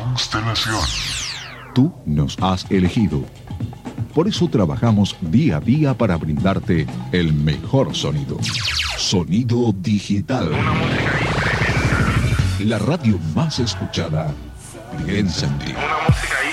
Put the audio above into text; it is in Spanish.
Constelación. Tú nos has elegido. Por eso trabajamos día a día para brindarte el mejor sonido. Sonido digital. Una música ahí tremenda. La radio más escuchada. Piensa en ti. Una música ahí